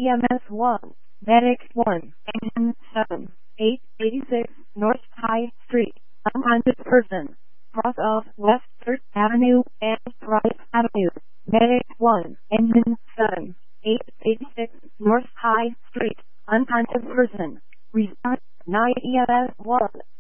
EMS 1, Medic 1, Engine 7, 886 North High Street, unwanted person, cross of West 3rd Avenue and Price Avenue. Medic 1, Engine 7, 886 North High Street, unwanted person, respond 9 EMS 1.